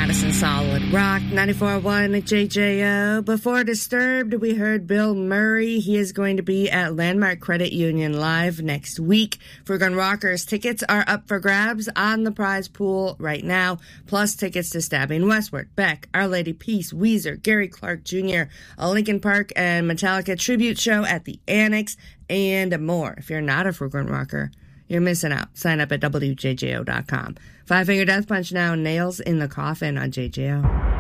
Madison Solid Rock 94.1 at JJO. Before Disturbed, we heard Bill Murray. He is going to be at Landmark Credit Union live next week. Foreground Rockers tickets are up for grabs on the prize pool right now, plus tickets to Stabbing Westward, Beck, Our Lady Peace, Weezer, Gary Clark Jr., a Linkin Park and Metallica tribute show at the Annex, and more. If you're not a Foreground Rocker, you're missing out. Sign up at WJJO.com. Five Finger Death Punch now, Nails in the Coffin on JJO.